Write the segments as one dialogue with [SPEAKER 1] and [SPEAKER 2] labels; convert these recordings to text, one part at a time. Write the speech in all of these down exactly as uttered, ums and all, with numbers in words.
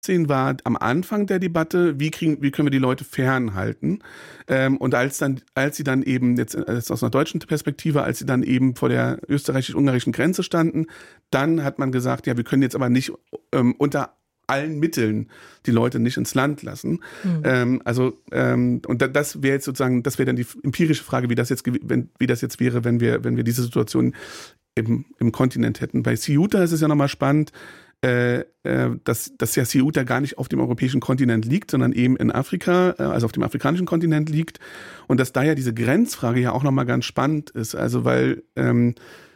[SPEAKER 1] war am Anfang der Debatte, wie kriegen, wie können wir die Leute fernhalten? Ähm, und als dann, als sie dann eben jetzt aus einer deutschen Perspektive, als sie dann eben vor der österreichisch-ungarischen Grenze standen, dann hat man gesagt, ja, wir können jetzt aber nicht ähm, unter allen Mitteln die Leute nicht ins Land lassen. Mhm. Ähm, also ähm, und das wäre jetzt sozusagen, das wäre dann die empirische Frage, wie das jetzt, wenn, wie das jetzt wäre, wenn wir, wenn wir diese Situation im, im Kontinent hätten. Bei Ceuta ist es ja nochmal spannend. Äh, äh, dass, dass ja Ceuta gar nicht auf dem europäischen Kontinent liegt, sondern eben in Afrika, äh, also auf dem afrikanischen Kontinent liegt. Und dass da ja diese Grenzfrage ja auch nochmal ganz spannend ist. Also weil ähm,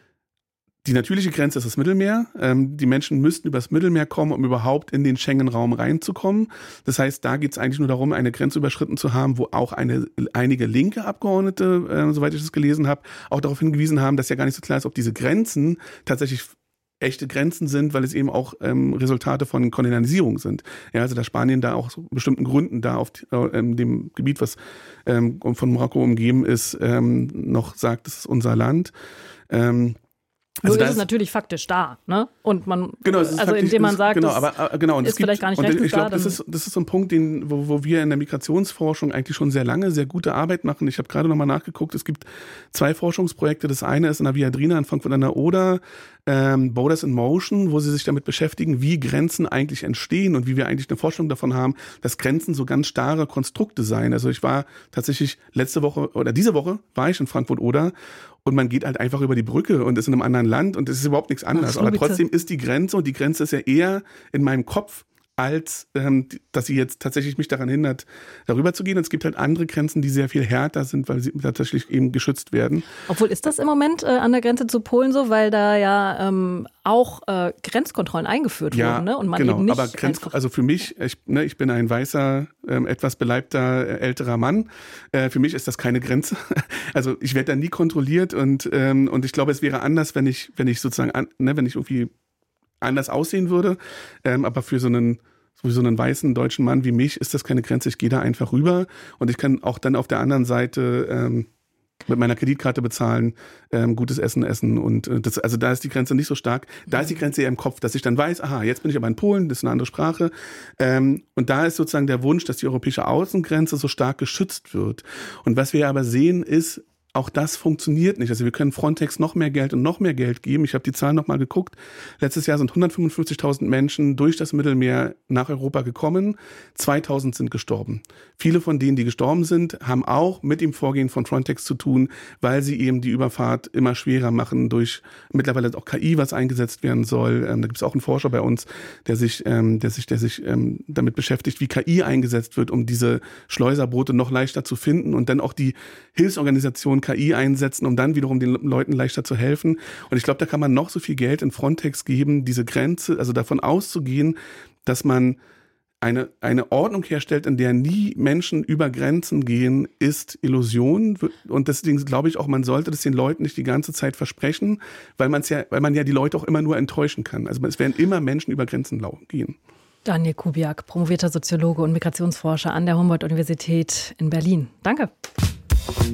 [SPEAKER 1] die natürliche Grenze ist das Mittelmeer. Ähm, die Menschen müssten übers Mittelmeer kommen, um überhaupt in den Schengen-Raum reinzukommen. Das heißt, da geht es eigentlich nur darum, eine Grenze überschritten zu haben, wo auch eine, einige linke Abgeordnete, äh, soweit ich das gelesen habe, auch darauf hingewiesen haben, dass ja gar nicht so klar ist, ob diese Grenzen tatsächlich echte Grenzen sind, weil es eben auch ähm, Resultate von Kolonialisierung sind. Ja, also dass Spanien da auch aus bestimmten Gründen da auf äh, dem Gebiet, was ähm, von Marokko umgeben ist, ähm, noch sagt, das ist unser Land. Ähm,
[SPEAKER 2] Also Nur ist es natürlich faktisch da, ne? Und man,
[SPEAKER 1] genau, es ist
[SPEAKER 2] also
[SPEAKER 1] faktisch,
[SPEAKER 2] indem man sagt,
[SPEAKER 1] genau, aber, äh, genau, und
[SPEAKER 2] ist
[SPEAKER 1] es gibt,
[SPEAKER 2] vielleicht gar nicht
[SPEAKER 1] und
[SPEAKER 2] rechtens
[SPEAKER 1] ich glaube,
[SPEAKER 2] da,
[SPEAKER 1] das ist, das ist so ein Punkt, den, wo, wo wir in der Migrationsforschung eigentlich schon sehr lange sehr gute Arbeit machen. Ich habe gerade nochmal nachgeguckt, es gibt zwei Forschungsprojekte. Das eine ist in der Viadrina in Frankfurt an der Oder, ähm, Borders in Motion, wo sie sich damit beschäftigen, wie Grenzen eigentlich entstehen und wie wir eigentlich eine Vorstellung davon haben, dass Grenzen so ganz starre Konstrukte seien. Also ich war tatsächlich letzte Woche oder diese Woche war ich in Frankfurt-Oder und man geht halt einfach über die Brücke und ist in einem anderen Land und es ist überhaupt nichts anderes. Aber trotzdem ist die Grenze, und die Grenze ist ja eher in meinem Kopf, als ähm, dass sie jetzt tatsächlich mich daran hindert, darüber zu gehen. Und es gibt halt andere Grenzen, die sehr viel härter sind, weil sie tatsächlich eben geschützt werden.
[SPEAKER 2] Obwohl, ist das im Moment äh, an der Grenze zu Polen so, weil da ja ähm, auch äh, Grenzkontrollen eingeführt
[SPEAKER 1] ja,
[SPEAKER 2] wurden, ne? Und man
[SPEAKER 1] genau,
[SPEAKER 2] eben nicht
[SPEAKER 1] aber Grenz, also für mich, ich, ne, ich bin ein weißer, ähm, etwas beleibter, äh, älterer Mann. Äh, für mich ist das keine Grenze. Also ich werde da nie kontrolliert und ähm, und ich glaube, es wäre anders, wenn ich, wenn ich sozusagen, an, ne, wenn ich irgendwie anders aussehen würde. Ähm, aber für so einen, für so einen weißen deutschen Mann wie mich ist das keine Grenze. Ich gehe da einfach rüber und ich kann auch dann auf der anderen Seite ähm, mit meiner Kreditkarte bezahlen, ähm, gutes Essen essen und äh, das, also da ist die Grenze nicht so stark. Da ist die Grenze eher im Kopf, dass ich dann weiß, aha, jetzt bin ich aber in Polen, das ist eine andere Sprache. Ähm, und da ist sozusagen der Wunsch, dass die europäische Außengrenze so stark geschützt wird. Und was wir aber sehen ist, auch das funktioniert nicht. Also wir können Frontex noch mehr Geld und noch mehr Geld geben. Ich habe die Zahlen noch mal geguckt. Letztes Jahr sind hundertfünfundfünfzigtausend Menschen durch das Mittelmeer nach Europa gekommen. zweitausend sind gestorben. Viele von denen, die gestorben sind, haben auch mit dem Vorgehen von Frontex zu tun, weil sie eben die Überfahrt immer schwerer machen durch mittlerweile auch K I, was eingesetzt werden soll. Ähm, da gibt es auch einen Forscher bei uns, der sich, ähm, der sich, der sich ähm, damit beschäftigt, wie K I eingesetzt wird, um diese Schleuserboote noch leichter zu finden und dann auch die Hilfsorganisation K I einsetzen, um dann wiederum den Leuten leichter zu helfen. Und ich glaube, da kann man noch so viel Geld in Frontex geben, diese Grenze, also davon auszugehen, dass man eine, eine Ordnung herstellt, in der nie Menschen über Grenzen gehen, ist Illusion. Und deswegen glaube ich auch, man sollte das den Leuten nicht die ganze Zeit versprechen, weil man es ja, weil man ja die Leute auch immer nur enttäuschen kann. Also es werden immer Menschen über Grenzen gehen.
[SPEAKER 2] Daniel Kubiak, promovierter Soziologe und Migrationsforscher an der Humboldt-Universität in Berlin. Danke.